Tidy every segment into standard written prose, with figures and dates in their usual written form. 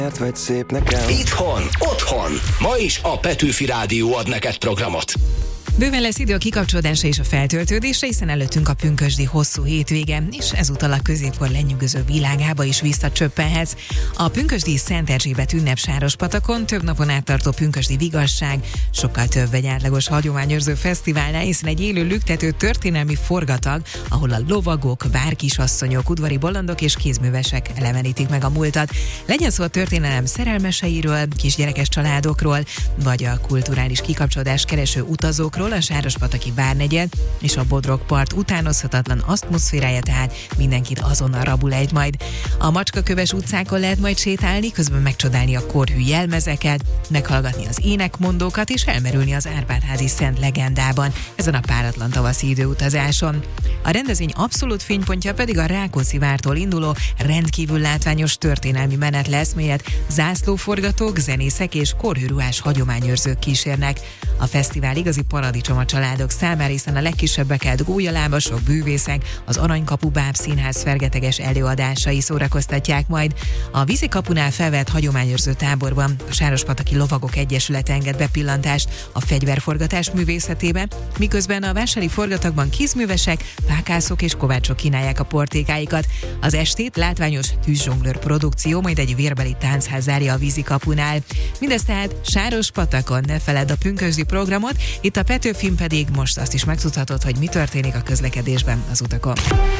Vagy szép nekem. Itthon, otthon. Ma is a Petőfi Rádió ad neked programot. Bőven lesz idő a kikapcsolódásra és a feltöltődésre, hiszen előttünk a pünkösdi hosszú hétvége, és ezúttal a középkor lenyűgöző világába is visszacsöppenhetsz. A pünkösdi Szent Erzsébet ünnep Sárospatakon több napon át tartó pünkösdi vigasság, sokkal több egy átlagos hagyományőrző fesztiválnál, hiszen egy élő lüktető történelmi forgatag, ahol a lovagok, várkisasszonyok, udvari bolondok és kézművesek elevenítik meg a múltat. Legyen szó a történelem szerelmeseiről, kisgyerekes családokról, vagy a kulturális kikapcsolódást kereső utazókról, a Sárospataki várnegyed és a Bodrog part utánozhatatlan asztmoszférája, tehát mindenkit azonnal rabul ejt majd. A Macskaköves utcákon lehet majd sétálni, közben megcsodálni a korhű jelmezeket, meghallgatni az énekmondókat és elmerülni az Árpád-házi Szent legendában ezen a páratlan tavaszi időutazáson. A rendezvény abszolút fénypontja pedig a Rákóczi-vártól induló rendkívül látványos történelmi menet lesz, melyet zászlóforgatók, zenészek és korhűruhás hagyományőrzők kísérnek. A fesztivál igazi paradicsom a családok számára, hiszen a legkisebbeket gólyalábasok, bűvészek, az Aranykapu Bábszínház fergeteges előadásai szórakoztatják majd. A vízikapunál felvett hagyományőrző táborban a Sárospataki Lovagok Egyesülete enged bepillantást a fegyverforgatás művészetébe, miközben a vásári forgatagban kézművesek, pákászok és kovácsok kínálják a portékáikat. Az estét látványos tűzzsonglőr produkció, majd egy vérbeli táncház zárja a vízikapunál. Mindez tehát Sárospatakon, ne feledd a pünkösdi programot, itt a Petőfin pedig most azt is megtudhatod, hogy mi történik a közlekedésben az utakon.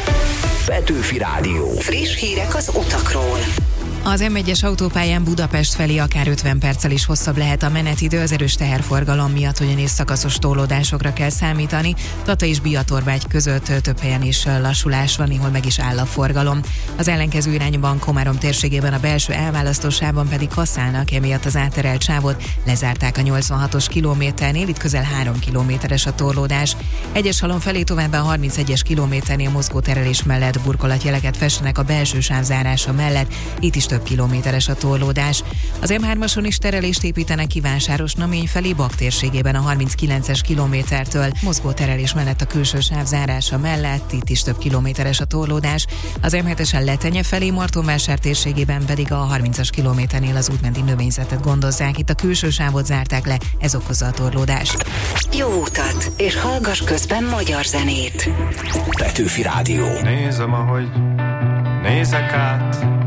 Petőfi Rádió. Friss hírek az utakról. Az M1-es autópályán Budapest felé akár 50 perccel is hosszabb lehet a menetidő, az erős teherforgalom miatt ugyanis szakaszos torlódásokra kell számítani. Tata és Biatorbágy között több helyen is lassulás van, ahol meg is áll a forgalom. Az ellenkező irányban Komárom térségében a belső elválasztósában pedig kaszálnak, emiatt az átterelt sávot lezárták a 86-os kilométernél, itt közel 3 kilométeres a torlódás. Egyeshalom felé továbbá a 31-es kilométernél mozgóterelés mellett burkolatjeleket festenek a belső sáv zárása mellett, itt is több kilométeres a torlódás. Az M3-ason is terelést építenek ki Vásáros-Namény felé Bak térségében a 39-es kilométertől, mozgóterelés mellett a külső sáv zárása mellett, itt is több kilométeres a torlódás. Az M7-esen Letenye felé Martonvásár térségében pedig a 30-as kilométernél az útmenti növényzetet gondozzák, itt a külső sávot zárták le, ez okozza a torlódást. Jó utat, és hallgass közben magyar zenét. Petőfi Rádió. Nézem, ahogy nézek át